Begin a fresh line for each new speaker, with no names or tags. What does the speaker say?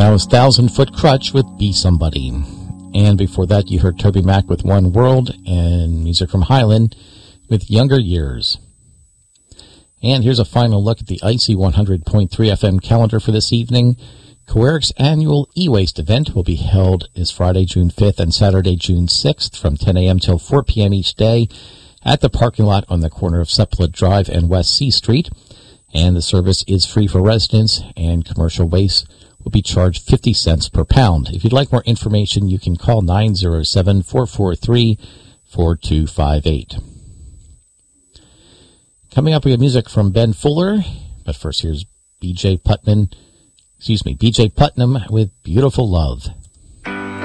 That was Thousand Foot Crutch with Be Somebody. And before that, you heard Toby Mac with One World and music from Highland with Younger Years. And here's a final look at the Icy 100.3 FM calendar for this evening. Coeric's annual e-waste event will be held this Friday, June 5th and Saturday, June 6th from 10 a.m. till 4 p.m. each day at the parking lot on the corner of Sepulveda Drive and West C Street. And the service is free for residents, and commercial waste will be charged 50 cents per pound. If you'd like more information, you can call 907-443-4258. Coming up, we have music from Ben Fuller, but first here's B.J. Putnam with Beautiful Love.